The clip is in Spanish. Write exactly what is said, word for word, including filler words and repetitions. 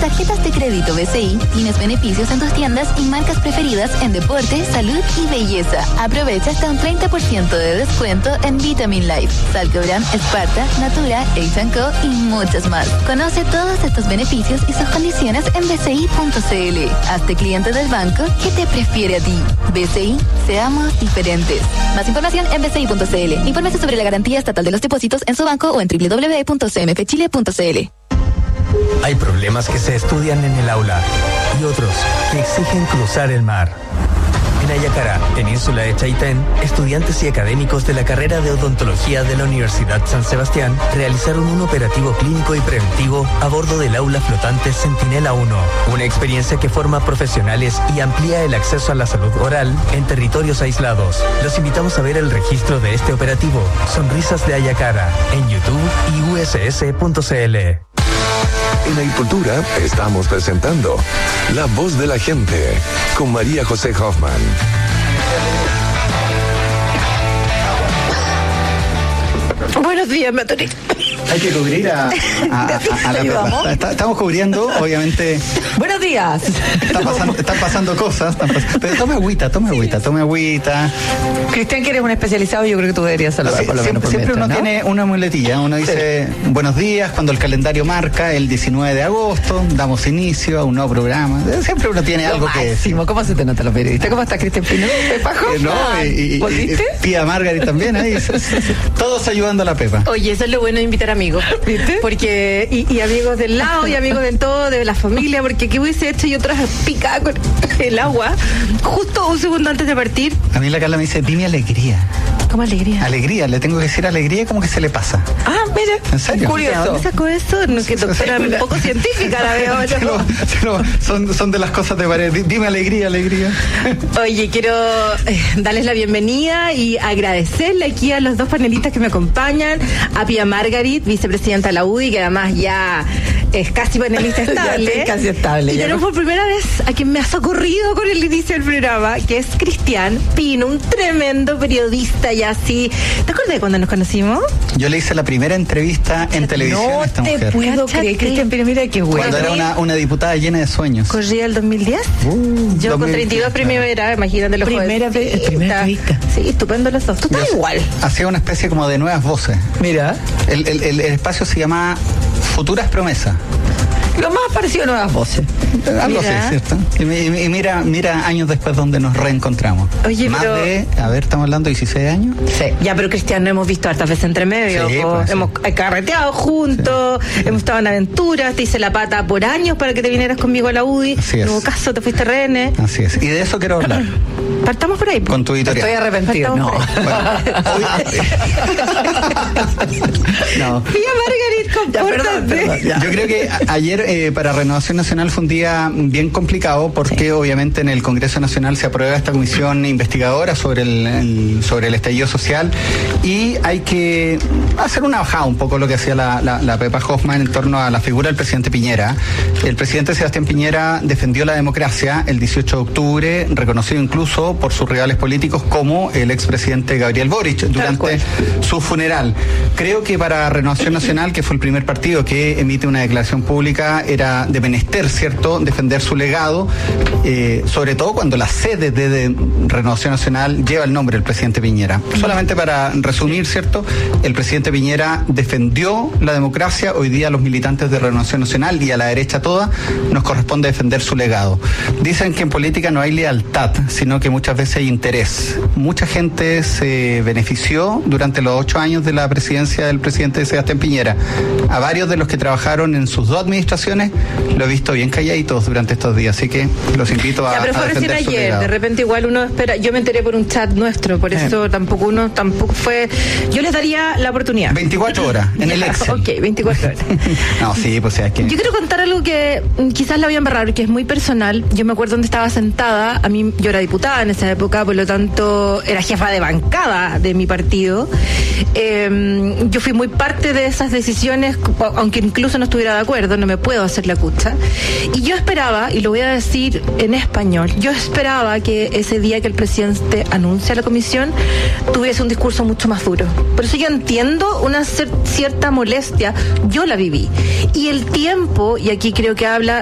tarjetas de crédito B C I tienes beneficios en tus tiendas y marcas preferidas en deporte, salud y belleza. Aprovecha hasta un treinta por ciento de descuento en Vitamin Life, Salcobran, Esparta, Natura, Ace and Co y muchas más. Conoce todos estos beneficios y sus condiciones en b c i punto c l. Hazte cliente del banco que te prefiere a ti. B C I, seamos diferentes. Más información en b c i punto c l. Infórmese sobre la garantía estatal de los depósitos en su banco o en w w w punto c m f chile punto c l. Hay problemas que se estudian en el aula y otros que exigen cruzar el mar. En Ayacara, península de Chaitén, estudiantes y académicos de la carrera de odontología de la Universidad San Sebastián realizaron un operativo clínico y preventivo a bordo del aula flotante Centinela uno, una experiencia que forma profesionales y amplía el acceso a la salud oral en territorios aislados. Los invitamos a ver el registro de este operativo, Sonrisas de Ayacara, en YouTube y u s s punto c l. En Agricultura estamos presentando La Voz de la Gente con María José Hoffman. Buenos días, me atoré. Hay que cubrir a, a, a, a la Pepa. Está, estamos cubriendo, obviamente. Buenos días. Están pasando, están pasando cosas. Están pas... Pero tome agüita, tome agüita, tome agüita. Cristian, que eres un especializado, yo creo que tú deberías saludar Sí, por lo siempre, menos por siempre mientras, uno ¿no? tiene una muletilla. Uno dice sí. Buenos días cuando el calendario marca el diecinueve de agosto, damos inicio a un nuevo programa. Siempre uno tiene Lo algo máximo. que decir. ¿Cómo se te nota los periodistas? ¿Cómo estás, Cristian Pino? ¿Pepajo? Eh, no, y, y, ¿Volviste? y Pía Margaret también ahí. Todos ayudando a la Pepa. Oye, eso es lo bueno de invitar amigos. ¿Viste? Porque, y, y amigos del lado, y amigos del todo, de la familia, porque ¿qué hubiese hecho yo otras picada con el agua? Justo un segundo antes de partir. A mí la Carla me dice, dime alegría. ¿Cómo alegría? Alegría, le tengo que decir alegría, como que se le pasa. Ah, mira. ¿En serio? Curioso. ¿Dónde sacó eso? No, que doctora un poco científica la veo. Se lo- se lo- son, son de las cosas de pared. Di- Dime alegría, alegría. Oye, quiero eh, darles la bienvenida y agradecerle aquí a los dos panelistas que me acompañan, a Pía Margarit, vicepresidenta de la U D I, que además ya es casi panelista Ya estable. es casi estable, Y ya tenemos no- por primera vez a quien me ha socorrido con el inicio del programa, que es Cristian Pino, un tremendo periodista y así. ¿Te acuerdas de cuando nos conocimos? Yo le hice la primera entrevista en televisión No a esta te mujer. puedo Cáchate. creer, Cristian Pino, mira qué bueno. Cuando era una, una diputada llena de sueños. Corría el dos mil diez. Uh, Yo con dos mil diez, treinta y dos claro. primavera, imagínate los Primera jóvenes. vez- primera entrevista. Sí, estupendo los dos. Tú estás Yo igual. Hacía una especie como de nuevas voces. Mira, El, el, el, el espacio se llama Futuras Promesas. lo más parecido a Nuevas Voces. Algo Mira. así, ¿cierto? Y, mi- y mira, mira años después donde nos reencontramos. Oye, Más pero- de, a ver, estamos hablando de dieciséis años. Sí. Ya, pero Cristian, nos hemos visto hartas veces entre medio. Sí, po. pues, sí. Hemos carreteado juntos, hemos estado en aventuras, te hice la pata por años para que te vinieras conmigo a la U D I. Así es. No hubo caso, te fuiste a R N. Así es. Y de eso quiero hablar. Partamos por ahí. po. Con tu editorial. Estoy arrepentido. No. Partamos No. Pía Margarit, Ya, perdón, compórtate. perdón, ya. Yo creo que a- ayer eh, para Renovación Nacional fue un día bien complicado porque obviamente en el Congreso Nacional se aprueba esta comisión investigadora sobre el, el- sobre el estallido social y hay que hacer una bajada un poco lo que hacía la, la, la Pepa Hoffman en torno a la figura del presidente Piñera. El presidente Sebastián Piñera defendió la democracia el dieciocho de octubre, reconocido incluso por sus rivales políticos como el expresidente Gabriel Boric durante cual. su funeral. Creo que para Renovación Nacional, que fue el primer partido que emite una declaración pública, era de menester, ¿cierto?, defender su legado, eh, sobre todo cuando la sede de, de Renovación Nacional lleva el nombre del presidente Piñera. Solamente para resumir, ¿cierto?, el presidente Piñera defendió la democracia. Hoy día los militantes de Renovación Nacional y a la derecha toda nos corresponde defender su legado. Dicen que en política no hay lealtad, sino que muchas veces hay interés. Mucha gente se benefició durante los ocho años de la presidencia del presidente Sebastián Piñera. A varios de los que trabajaron en sus dos administraciones lo he visto bien calladitos durante estos días, así que los invito a, Ya, pero a fue recién defender su ayer, legado. de repente igual uno espera, yo me enteré por un chat nuestro, por eso tampoco uno, tampoco fue, yo les daría la oportunidad. veinticuatro horas en el Ya, Excel. Ok, veinticuatro horas. No, sí, pues es que... Yo quiero contar algo que mm, quizás la voy a embarrar, que es muy personal. Yo me acuerdo dónde estaba sentada. A mí, yo era diputada en esa época, por lo tanto, era jefa de bancada de mi partido. Eh, yo fui muy parte de esas decisiones, aunque incluso no estuviera de acuerdo, no me puedo hacer la cucha. Y yo esperaba, y lo voy a decir en español, yo esperaba que ese día que el presidente anuncia la comisión tuviese un discurso mucho más duro. Por eso yo entiendo una cer- cierta molestia, yo la viví. Y el tiempo, y aquí creo que habla